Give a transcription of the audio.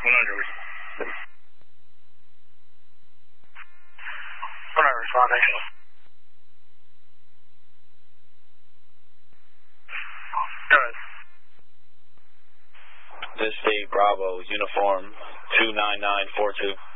100. 100 responding. Go ahead. This is Bravo, uniform 29942.